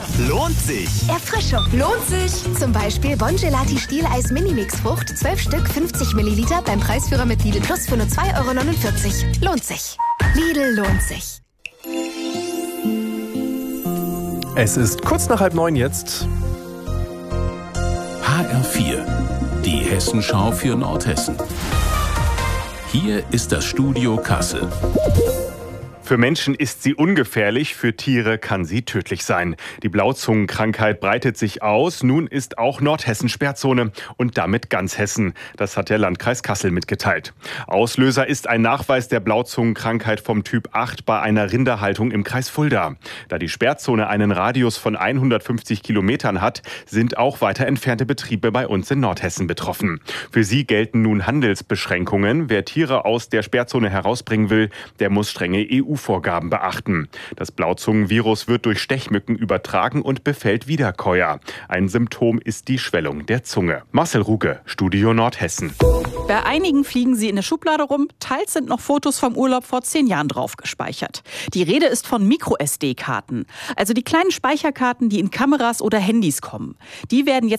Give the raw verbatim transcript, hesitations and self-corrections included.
Lohnt sich. Erfrischung. Lohnt sich. Zum Beispiel Bongelati Stieleis Minimix Frucht, zwölf Stück, fünfzig Milliliter beim Preisführer mit Lidl Plus für nur zwei Euro neunundvierzig. Lohnt sich. Lidl lohnt sich. Es ist kurz nach halb neun jetzt. H R vier, die Hessenschau für Nordhessen. Hier ist das Studio Kassel. Für Menschen ist sie ungefährlich, für Tiere kann sie tödlich sein. Die Blauzungenkrankheit breitet sich aus. Nun ist auch Nordhessen Sperrzone und damit ganz Hessen. Das hat der Landkreis Kassel mitgeteilt. Auslöser ist ein Nachweis der Blauzungenkrankheit vom Typ acht bei einer Rinderhaltung im Kreis Fulda. Da die Sperrzone einen Radius von hundertfünfzig Kilometern hat, sind auch weiter entfernte Betriebe bei uns in Nordhessen betroffen. Für sie gelten nun Handelsbeschränkungen. Wer Tiere aus der Sperrzone herausbringen will, der muss strenge E U-Vorgaben beachten. Das Blauzungenvirus wird durch Stechmücken übertragen und befällt Wiederkäuer. Ein Symptom ist die Schwellung der Zunge. Marcel Ruge, Studio Nordhessen. Bei einigen fliegen sie in der Schublade rum, teils sind noch Fotos vom Urlaub vor zehn Jahren drauf gespeichert. Die Rede ist von Micro-S D-Karten, also die kleinen Speicherkarten, die in Kameras oder Handys kommen. Die werden jetzt